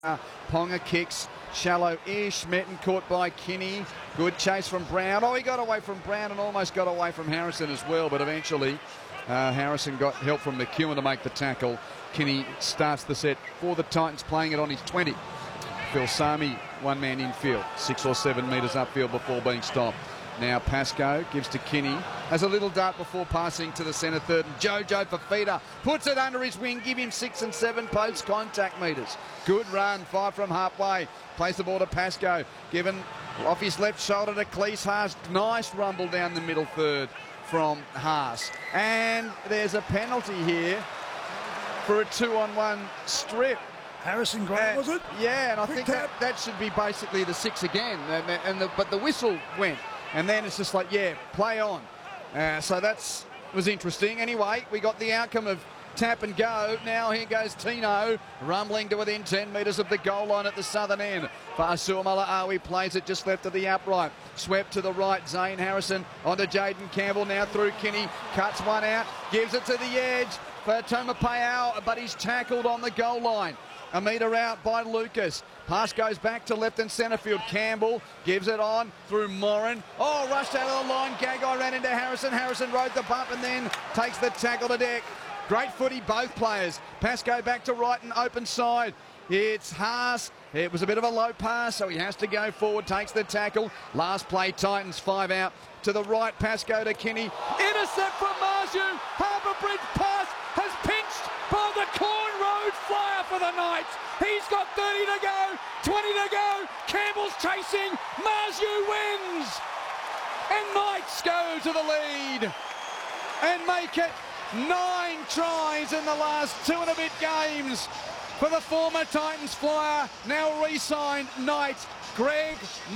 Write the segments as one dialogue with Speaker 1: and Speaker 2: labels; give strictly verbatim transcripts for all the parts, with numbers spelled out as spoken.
Speaker 1: Uh, Ponga kicks shallow-ish. Metten caught by Kinney. Good chase from Brown. Oh, he got away from Brown and almost got away from Harrison as well, but eventually uh, Harrison got help from McEwen to make the tackle. Kinney starts the set for the Titans, playing it on his twenty. Phil Sami, one man infield, six or seven metres upfield before being stopped. Now Pascoe gives to Kinney, has a little dart before passing to the centre third, and Jojo Fifita puts it under his wing, give him six and seven post contact metres. Good run, five from halfway, plays the ball to Pascoe, given off his left shoulder to Cleese Haas. Nice rumble down the middle third from Haas. And there's a penalty here for a two-on-one strip.
Speaker 2: Harrison Grant, was it?
Speaker 1: Yeah, and I
Speaker 2: Quick
Speaker 1: think
Speaker 2: tap.
Speaker 1: that, that should be basically the six again. And, the, and the, but the whistle went. And then it's just like, yeah, play on. Uh, so that's was interesting. Anyway, we got the outcome of tap and go. Now here goes Tino, rumbling to within ten metres of the goal line at the southern end. Fasur Malaawi plays it just left of the upright. Swept to the right, Zane Harrison onto Jaden Campbell, now through Kinney. Cuts one out, gives it to the edge for Tomapeau, but he's tackled on the goal line. A metre out by Lucas. Pass goes back to left and centre field. Campbell gives it on through Moran. Oh, rushed out of the line. Gagai ran into Harrison. Harrison rode the bump and then takes the tackle to deck. Great footy, both players. Pascoe back to right and open side. It's Haas. It was a bit of a low pass, so he has to go forward, takes the tackle. Last play, Titans, five out. To the right, Pascoe to Kinney. Intercept from Marju. Harbour Bridge pass has pinched by the Corn Road Flyer for the Knights. He's got thirty to go, twenty to go. Campbell's chasing. Marju wins. And Knights go to the lead and make it nine tries in the last two and a bit games for the former Titans Flyer, now re-signed Knights, Greg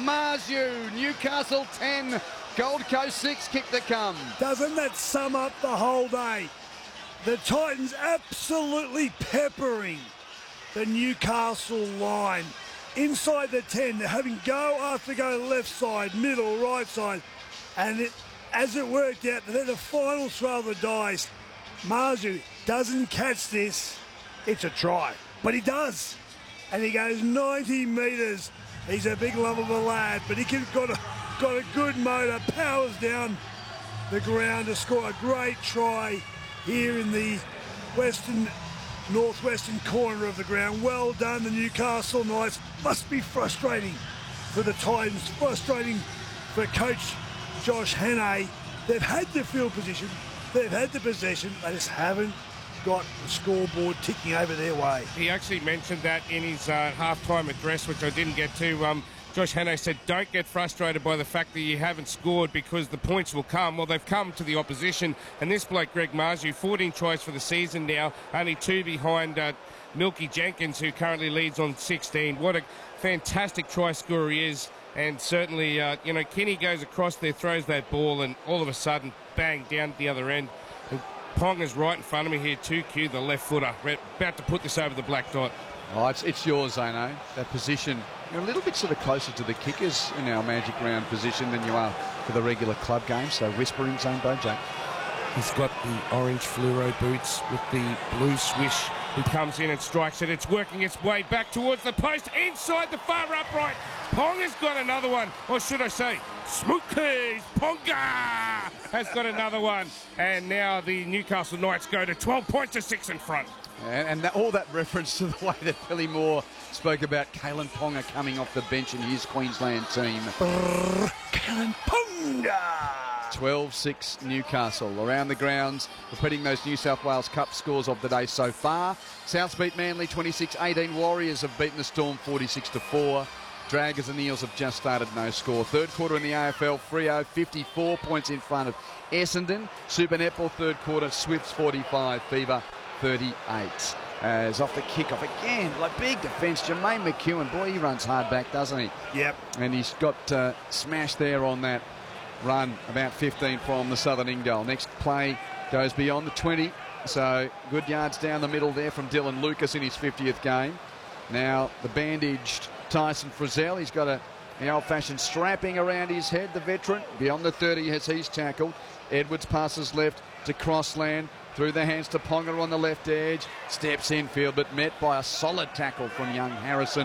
Speaker 1: Marju. Newcastle ten, Gold Coast six, kick to come.
Speaker 2: Doesn't that sum up the whole day? The Titans absolutely peppering the Newcastle line. Inside the ten, they're having go after go left side, middle, right side. And it, as it worked out, they're the final throw of the dice. Marju doesn't catch this, it's a try. But he does. And he goes ninety metres. He's a big love of a lad, but he can, got, a, got a good motor, powers down the ground to score a great try here in the western, northwestern corner of the ground. Well done, the Newcastle Knights. Must be frustrating for the Titans, frustrating for coach Josh Hannay. They've had the field position, they've had the possession, they just haven't got the scoreboard ticking over their way.
Speaker 3: He actually mentioned that in his uh, halftime address, which I didn't get to. Um, Josh Hannay said, don't get frustrated by the fact that you haven't scored because the points will come. Well, they've come to the opposition. And this bloke, Greg Marju, fourteen tries for the season now, only two behind uh, Milky Jenkins, who currently leads on sixteen. What a fantastic try scorer he is. And certainly, uh, you know, Kinney goes across there, throws that ball, and all of a sudden, bang, down at the other end. And Ponga's right in front of me here, two Q, the left footer. We're about to put this over the black dot.
Speaker 1: Oh, it's, it's yours, Zano. That position, you're a little bit sort of closer to the kickers in our Magic Round position than you are for the regular club game. So whispering, Zane Bojack.
Speaker 3: He's got the orange fluoro boots with the blue swish. He comes in and strikes it. It's working its way back towards the post, inside the far upright. Ponga's got another one, or should I say, Smookies Ponga has got another one. And now the Newcastle Knights go to twelve points to six in front.
Speaker 1: And, and that, all that reference to the way that Billy Moore spoke about Kalen Ponga coming off the bench in his Queensland team.
Speaker 2: Brrr, Kalen Ponga!
Speaker 1: twelve six Newcastle. Around the grounds, repeating those New South Wales Cup scores of the day so far. Souths beat Manly twenty-six eighteen. Warriors have beaten the Storm forty-six to four. Dragons and Eels have just started no score. Third quarter in the A F L, Freo fifty-four points in front of Essendon. Super Netball third quarter, Swifts forty-five, Fever thirty-eight. As off the kick-off again, like big defence, Jermaine McEwen, boy, he runs hard back, doesn't he?
Speaker 2: Yep.
Speaker 1: And he's got uh, smashed there on that run, about fifteen from the southern end goal. Next play goes beyond the twenty, so good yards down the middle there from Dylan Lucas in his fiftieth game. Now the bandaged Tyson Frizzell, he's got a the old-fashioned strapping around his head, the veteran. Beyond the thirty as he's tackled. Edwards passes left to Crossland. Through the hands to Ponga on the left edge. Steps infield, but met by a solid tackle from young Harrison.